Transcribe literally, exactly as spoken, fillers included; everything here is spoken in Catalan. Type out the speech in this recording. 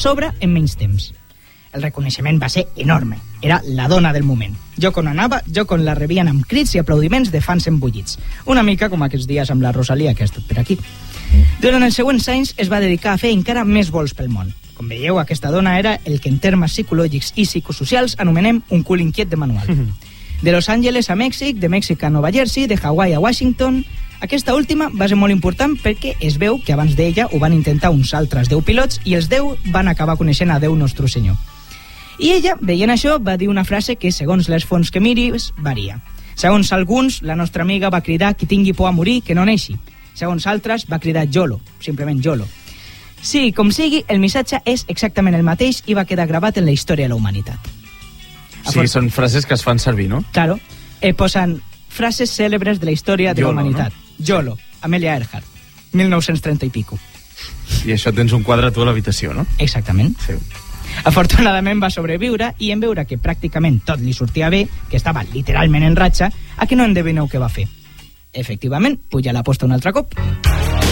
sobre en menys temps. El reconeixement va ser enorme. Era la dona del moment. Jo quan anava, jo quan la rebien amb crits i aplaudiments de fans embullits. Una mica com aquests dies amb la Rosalia, que ha estat per aquí. Durant els següents anys es va dedicar a fer encara més vols pel món. Com veieu, aquesta dona era el que en termes psicològics i psicosocials anomenem un cul inquiet de manual. De Los Angeles a Mèxic, de Mèxic a Nova Jersey, de Hawaii a Washington... Aquesta última va ser molt important perquè es veu que abans d'ella ho van intentar uns altres deu pilots i els deu van acabar coneixent a Déu Nostre Senyor. I ella, veient això, va dir una frase que, segons les fonts que miris, varia. Segons alguns, la nostra amiga va cridar qui tingui por a morir, que no neixi. Segons altres, va cridar YOLO, simplement YOLO. Sí, com sigui, el missatge és exactament el mateix i va quedar gravat en la història de la humanitat. Sí, Fort... són frases que es fan servir, no? Claro, eh, posen frases cèlebres de la història de YOLO, la humanitat. No? YOLO, Amelia Earhart, mil nou-cents trenta i pico. I això tens un quadre tu a l'habitació, no? Exactament. Sí. Afortunadament va sobreviure i en veure que pràcticament tot li sortia bé, que estava literalment en ratxa, a que no endevineu què va fer. Efectivament, puja la posta un altre cop.